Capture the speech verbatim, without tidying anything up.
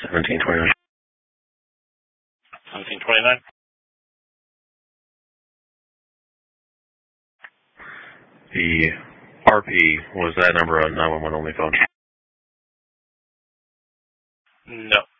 seventeen twenty-nine. seventeen twenty-nine. The R P, was that number a nine one one only phone? No.